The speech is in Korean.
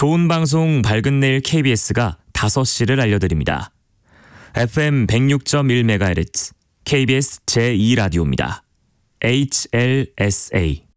좋은 방송 밝은 내일 KBS가 5시를 알려드립니다. FM 106.1MHz KBS 제2라디오입니다. HLSA